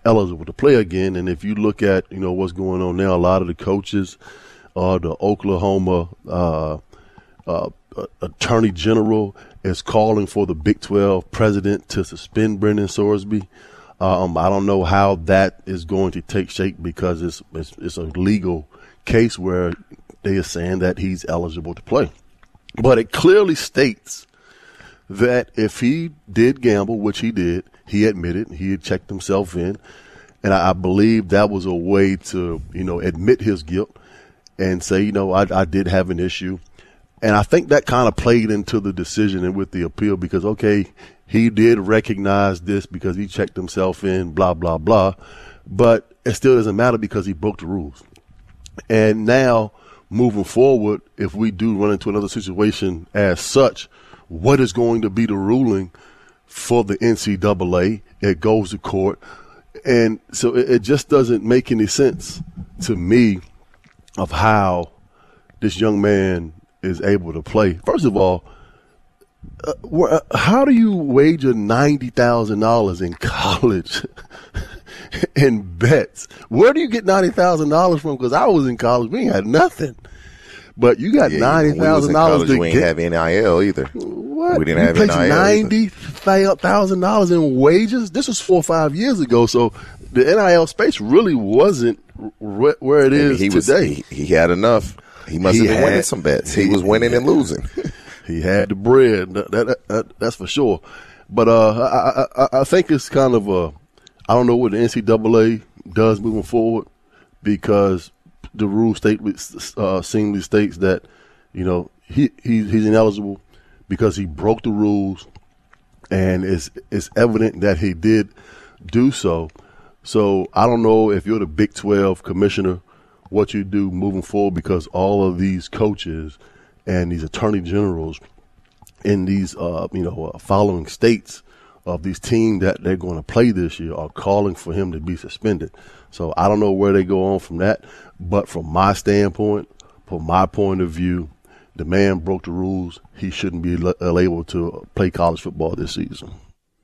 eligible to play again. And if you look at, what's going on now, a lot of the coaches, the Oklahoma Attorney General is calling for the Big 12 president to suspend Brendan Sorsby. I don't know how that is going to take shape because it's a legal case where they are saying that he's eligible to play. But it clearly states that if he did gamble, which he did, he admitted he had checked himself in. And I believe that was a way to, admit his guilt and say, I did have an issue. And I think that kind of played into the decision and with the appeal because, okay, he did recognize this because he checked himself in, blah, blah, blah. But it still doesn't matter because he broke the rules. And now, moving forward, if we do run into another situation as such, what is going to be the ruling for the NCAA? It goes to court. And so it just doesn't make any sense to me of how this young man is able to play. First of all, how do you wager $90,000 in college in bets? Where do you get $90,000 from? Because I was in college, we ain't had nothing. But you got $90,000 to we get. ain't have NIL either. What? We didn't have NIL. $90,000 in wages. This was 4 or 5 years ago. So the NIL space really wasn't where it is today. He had enough. He must have been winning some bets. He was winning and losing. He had the bread. That's for sure. But I think it's kind of I don't know what the NCAA does moving forward because the rule seemingly states that he's ineligible because he broke the rules, and it's evident that he did do so. So I don't know if you're the Big 12 commissioner what you do moving forward because all of these coaches and these attorney generals in these following states of these teams that they're going to play this year are calling for him to be suspended. So I don't know where they go on from that, but from my standpoint, from my point of view, the man broke the rules. He shouldn't be able to play college football this season.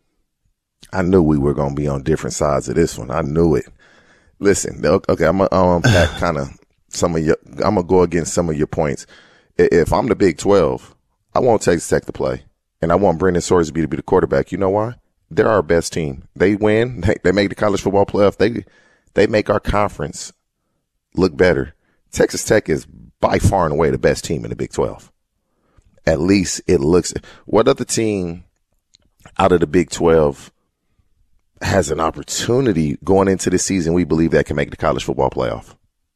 I knew we were going to be on different sides of this one. I knew it. Listen, okay, I'm going to unpack kind of I'm going to go against some of your points. If I'm the Big 12, I want Texas Tech to play, and I want Brendan Sorsby to be the quarterback. You know why? They're our best team. They win. They make the college football playoff. They make our conference look better. Texas Tech is by far and away the best team in the Big 12. At least it looks. What other team out of the Big 12 has an opportunity going into the season we believe that can make the college football playoff?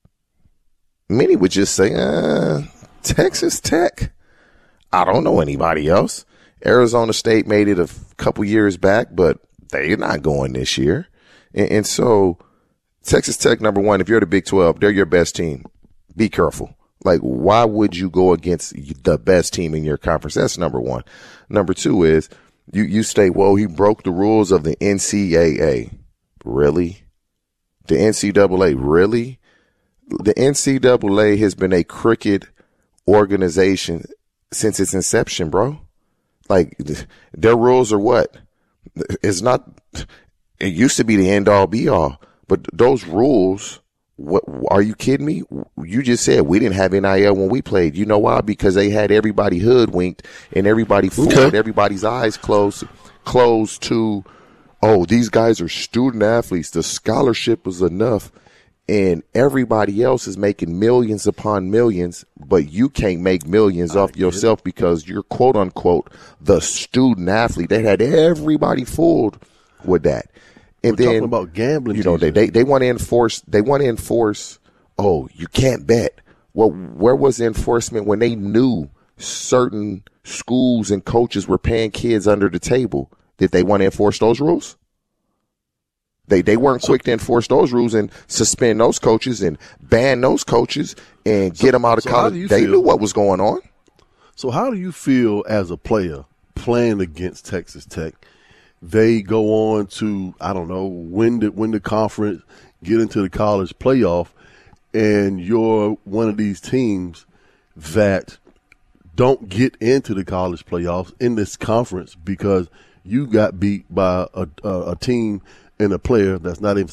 Many would just say, Texas Tech. I don't know anybody else. Arizona State made it a couple years back, but they're not going this year. And so Texas Tech, number one, if you're the Big 12, they're your best team. Be careful. Like, why would you go against the best team in your conference? That's number one. Number two is you state, well, he broke the rules of the NCAA. Really? The NCAA, really? The NCAA has been a crooked organization since its inception, bro. Like, their rules are what? It's not, it used to be the end all be all, but those rules, what, are you kidding me? You just said we didn't have NIL when we played. You know why? Because they had everybody hoodwinked and everybody fooled, everybody's eyes closed to, oh, these guys are student athletes. The scholarship was enough. And everybody else is making millions upon millions, but you can't make millions off yourself because you're, quote unquote, the student athlete. They had everybody fooled with that. And We're then talking about gambling. You know, they want to enforce. Oh, you can't bet. Well, where was the enforcement when they knew certain schools and coaches were paying kids under the table? Did they want to enforce those rules? They weren't quick to enforce those rules and suspend those coaches and ban those coaches and get them out of college. They knew what was going on. So how do you feel as a player playing against Texas Tech? They go on to, I don't know, win the conference, get into the college playoff, and you're one of these teams that don't get into the college playoffs in this conference because you got beat by a team and a player that's not even